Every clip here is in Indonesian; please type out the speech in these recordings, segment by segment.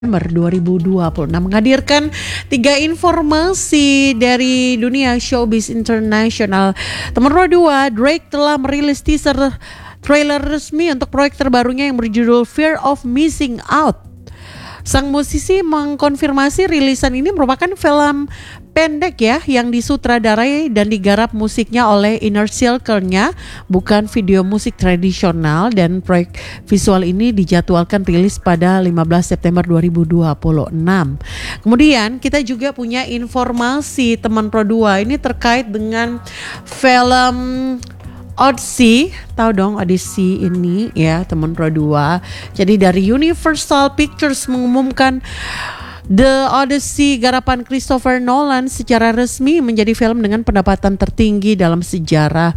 November 2026 menghadirkan 3 informasi dari dunia showbiz internasional. Nomor 2, Drake telah merilis teaser trailer resmi untuk proyek terbarunya yang berjudul Fear of Missing Out. Sang musisi mengkonfirmasi rilisan ini merupakan film pendek yang disutradarai dan digarap musiknya oleh Inner Circle-nya, bukan video musik tradisional, dan proyek visual ini dijadwalkan rilis pada 15 September 2026. Kemudian kita juga punya informasi teman Pro 2 ini terkait dengan film Odyssey, tahu dong Odyssey ini ya teman Pro 2. Jadi dari Universal Pictures mengumumkan The Odyssey garapan Christopher Nolan secara resmi menjadi film dengan pendapatan tertinggi dalam sejarah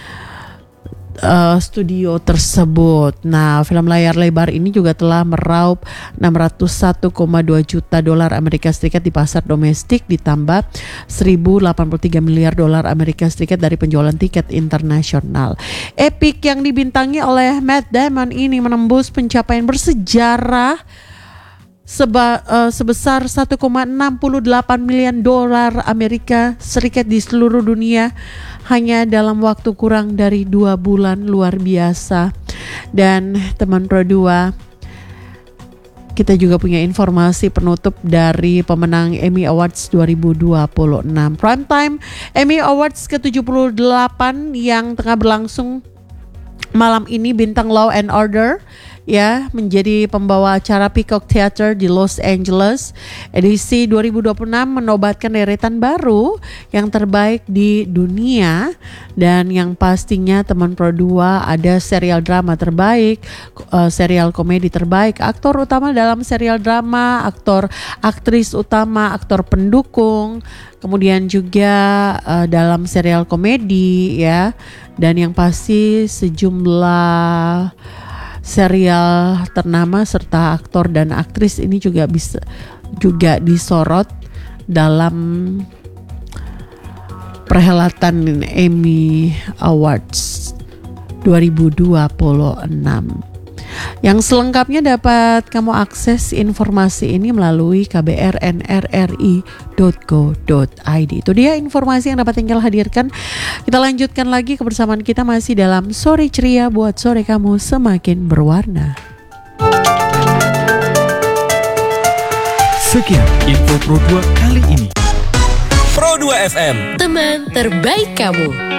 studio tersebut. Nah, film layar lebar ini juga telah meraup 601,2 juta dolar Amerika Serikat di pasar domestik, ditambah 1.083 miliar dolar Amerika Serikat dari penjualan tiket internasional. Epic yang dibintangi oleh Matt Damon ini menembus pencapaian bersejarah sebesar 1,68 miliar dolar Amerika Serikat di seluruh dunia hanya dalam waktu kurang dari 2 bulan. Luar biasa. Dan teman Pro 2, kita juga punya informasi penutup dari pemenang Emmy Awards 2026. Primetime Emmy Awards ke-78 yang tengah berlangsung malam ini, bintang Law and Order menjadi pembawa acara Peacock Theater di Los Angeles. Edisi 2026 menobatkan deretan baru yang terbaik di dunia, dan yang pastinya teman Pro 2 ada serial drama terbaik, serial komedi terbaik, aktor utama dalam serial drama, aktris utama, aktor pendukung, kemudian juga dalam serial komedi dan yang pasti sejumlah serial ternama serta aktor dan aktris ini juga disorot dalam perhelatan Emmy Awards 2026. Yang selengkapnya dapat kamu akses informasi ini melalui kbrnrri.co.id. Itu dia informasi yang dapat tinggal hadirkan. Kita lanjutkan lagi kebersamaan kita masih dalam Sore Ceria, buat sore kamu semakin berwarna. Sekian info Pro 2 kali ini. Pro 2 FM, teman terbaik kamu.